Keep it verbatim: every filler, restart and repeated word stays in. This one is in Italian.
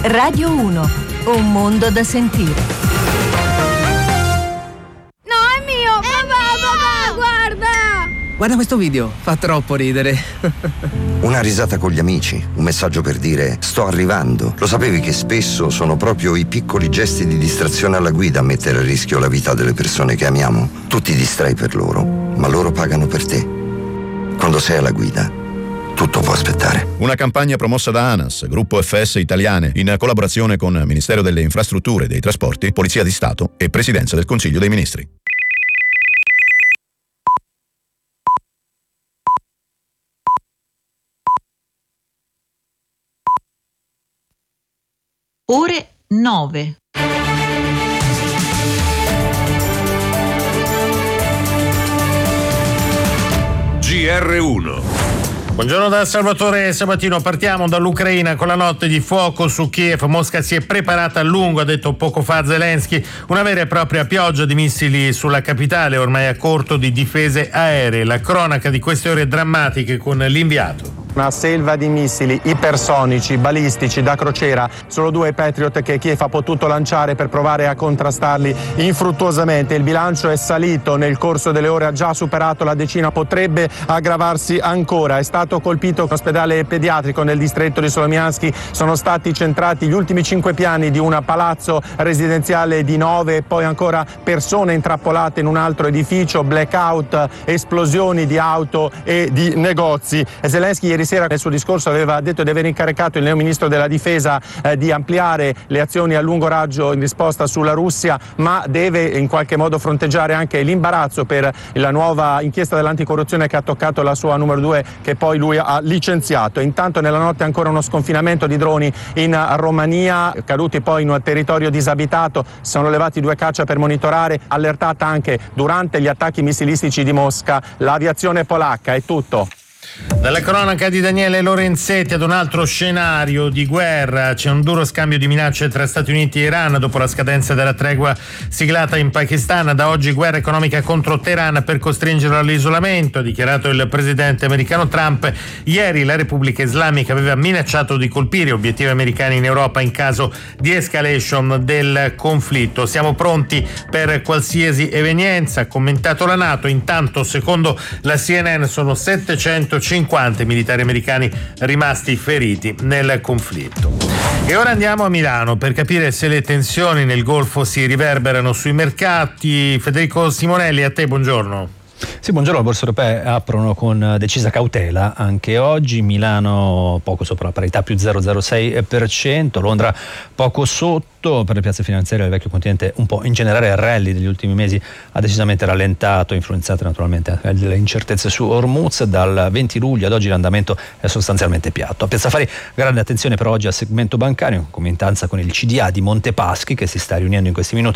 Radio uno, un mondo da sentire. No, è mio! È papà, papà, guarda! Guarda questo video, fa troppo ridere. Una risata con gli amici, un messaggio per dire sto arrivando. Lo sapevi che spesso sono proprio i piccoli gesti di distrazione alla guida a mettere a rischio la vita delle persone che amiamo? Tu ti distrai per loro, ma loro pagano per te. Quando sei alla guida, tutto può aspettare. Una campagna promossa da ANAS, Gruppo F S Italiane, in collaborazione con Ministero delle Infrastrutture e dei Trasporti, Polizia di Stato e Presidenza del Consiglio dei Ministri. Ore nove. G R uno. Buongiorno da Salvatore Sabatino, partiamo dall'Ucraina con la notte di fuoco su Kiev. Mosca si è preparata a lungo, ha detto poco fa Zelensky, una vera e propria pioggia di missili sulla capitale, ormai a corto di difese aeree. La cronaca di queste ore drammatiche con l'inviato. Una selva di missili ipersonici, balistici da crociera, solo due Patriot che Kiev ha potuto lanciare per provare a contrastarli infruttuosamente. Il bilancio è salito nel corso delle ore, ha già superato la decina, potrebbe aggravarsi ancora. È stato colpito l'ospedale pediatrico nel distretto di Solomianski, sono stati centrati gli ultimi cinque piani di un palazzo residenziale di nove, poi ancora persone intrappolate in un altro edificio, blackout, esplosioni di auto e di negozi. Zelensky ieri sera nel suo discorso aveva detto di aver incaricato il neo ministro della difesa eh, di ampliare le azioni a lungo raggio in risposta sulla Russia, ma deve in qualche modo fronteggiare anche l'imbarazzo per la nuova inchiesta dell'anticorruzione che ha toccato la sua numero due, che poi lui ha licenziato. Intanto nella notte ancora uno sconfinamento di droni in Romania, caduti poi in un territorio disabitato, sono levati due caccia per monitorare, allertata anche durante gli attacchi missilistici di Mosca l'aviazione polacca. È tutto. Dalla cronaca di Daniele Lorenzetti ad un altro scenario di guerra. C'è un duro scambio di minacce tra Stati Uniti e Iran dopo la scadenza della tregua siglata in Pakistan. Da oggi guerra economica contro Teheran per costringerlo all'isolamento, ha dichiarato il presidente americano Trump. Ieri la Repubblica Islamica aveva minacciato di colpire obiettivi americani in Europa in caso di escalation del conflitto. Siamo pronti per qualsiasi evenienza, ha commentato la NATO. Intanto, secondo la C N N, sono settecentocinquanta militari americani rimasti feriti nel conflitto. E ora andiamo a Milano per capire se le tensioni nel Golfo si riverberano sui mercati. Federico Simonelli, a te, buongiorno. Sì, buongiorno. Le borse europee aprono con decisa cautela anche oggi. Milano poco sopra la parità, più zero virgola zero sei per cento, Londra poco sotto. Per le piazze finanziarie del vecchio continente un po' in generale il rally degli ultimi mesi ha decisamente rallentato, influenzate naturalmente dalle incertezze su Hormuz. Dal venti luglio ad oggi l'andamento è sostanzialmente piatto. A Piazza Affari grande attenzione per oggi al segmento bancario, in comitanza con il C D A di Montepaschi che si sta riunendo in questi minuti